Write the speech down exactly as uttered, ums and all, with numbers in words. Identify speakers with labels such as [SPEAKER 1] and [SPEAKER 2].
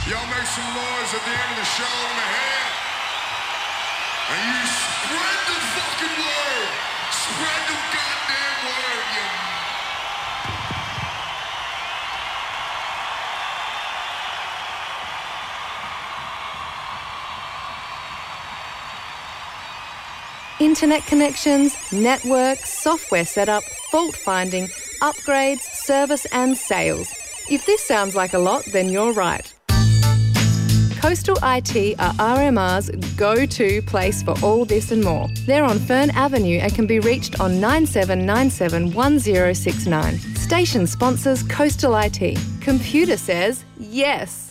[SPEAKER 1] Y'all make some noise at the end of the show in the head. And you spread the fucking word. Spread the goddamn word, you.
[SPEAKER 2] Internet connections, networks, software setup, fault finding, upgrades, service and sales. If this sounds like a lot, then you're right. Coastal I T are R M R's go-to place for all this and more. They're on Fern Avenue and can be reached on nine seven nine seven one zero six nine. Station sponsors Coastal I T. Computer says yes.